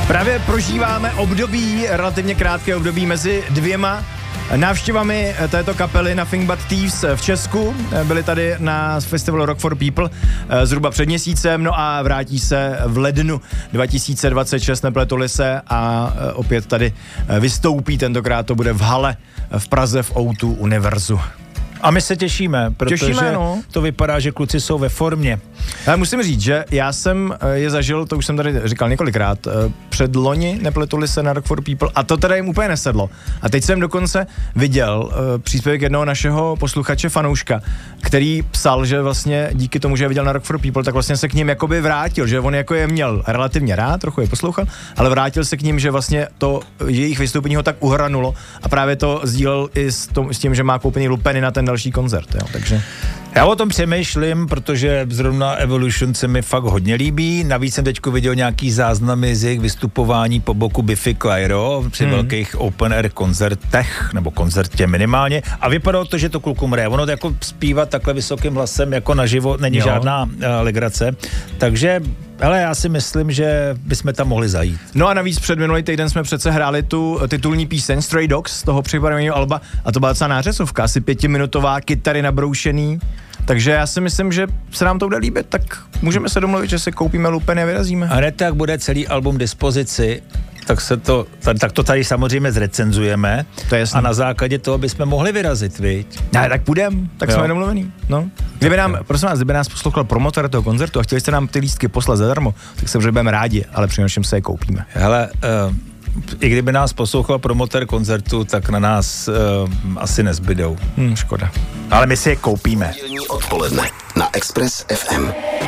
Právě prožíváme relativně krátké období mezi dvěma návštěvami této kapely Nothing But Thieves v Česku. Byli tady na festivalu Rock for People zhruba před měsícem, no a vrátí se v lednu 2026, nepletuli se, a opět tady vystoupí, tentokrát to bude v hale v Praze v O2 Univerzu. A my se těšíme, protože to vypadá, že kluci jsou ve formě. Já musím říct, že já jsem je zažil, to už jsem tady říkal několikrát, předloni nepletuli se na Rock for People a to teda jim úplně nesedlo. A teď jsem dokonce viděl příspěvek jednoho našeho posluchače, fanouška, který psal, že vlastně díky tomu, že je viděl na Rock for People, tak vlastně se k ním jakoby vrátil, že on jako je měl relativně rád, trochu je poslouchal, ale vrátil se k ním, že vlastně to jejich vystoupení ho tak uhranulo a právě to sdílel i s tím, že má koupený lupeny na ten další koncert, jo, takže... Já o tom přemýšlím, protože zrovna Evolution se mi fakt hodně líbí. Navíc jsem teďko viděl nějaký záznamy z jejich vystupování po boku Biffy Clyro při velkých open air koncertech, nebo koncertě minimálně. A vypadalo to, že to klukům hraje. Ono jako zpívat takhle vysokým hlasem jako naživo není žádná legrace. Takže ale já si myslím, že bychom tam mohli zajít. No a navíc před minulý týden jsme přece hráli tu titulní píseň Stray Dogs z toho připraveného alba a to byla docela nářezovka, asi 5minutová, kytary nabroušený. Takže já si myslím, že se nám to bude líbit, tak můžeme se domluvit, že si koupíme lupeny a vyrazíme. A tak bude celý album dispozici, tak to tady samozřejmě zrecenzujeme. To je jasný. A na základě toho bychom mohli vyrazit, viď? Ne, tak půjdem, tak jsme domluvený. No. Kdyby nás poslouchal promotor toho koncertu a chtěli jste nám ty lístky poslat zadarmo, tak se budeme rádi, ale přinejmenším se je koupíme. Hele, i kdyby nás poslouchal promotor koncertu, tak na nás asi nezbydou. Škoda. Ale my si je koupíme. Odpoledne na Express FM.